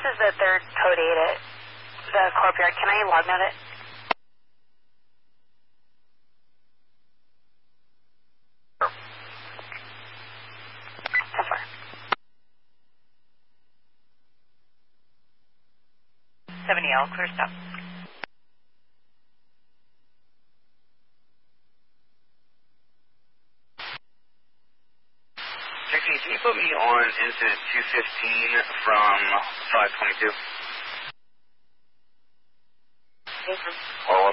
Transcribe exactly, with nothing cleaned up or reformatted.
is the third code eight at the courtyard. Can I log note it? ten four. seventy L, clear stop. Trixie, can you put me on incident two fifteen from five twenty-two? Mm-hmm. Oh,